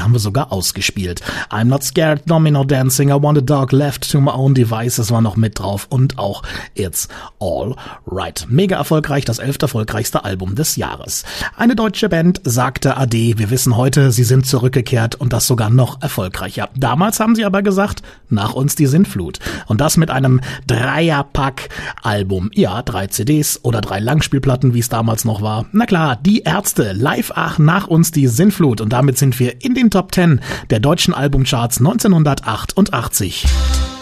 haben wir sogar ausgespielt. I'm Not Scared, Domino Dancing, I Want a Dog Left to My Own Devices war noch mit drauf und auch It's All Right. Mega erfolgreich, das 11. erfolgreichste Album des Jahres. Eine deutsche Band sagte Ade. Wir wissen heute, sie sind zurückgekehrt und das sogar noch erfolgreicher. Damals haben sie aber gesagt, nach uns die Sintflut. Und das mit einem Dreierpack-Album. Ja, 3 CDs oder 3 Langspielplatten, wie es damals noch war. Na klar, die Ärzte, live nach uns die Sintflut. Und damit sind wir in den Top 10 der deutschen Albumcharts 1988.